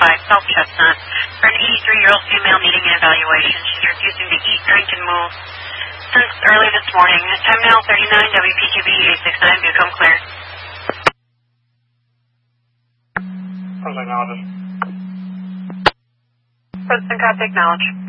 South Chestnut for an 83-year-old female needing an evaluation. She's refusing to eat, drink, and move since early this morning. Time now 39, WPQB 869, become clear. Present, acknowledge. Present, contact, acknowledge.